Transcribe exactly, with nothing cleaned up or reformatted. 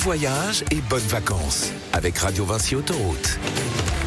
voyage et bonnes vacances avec Radio Vinci Autoroute.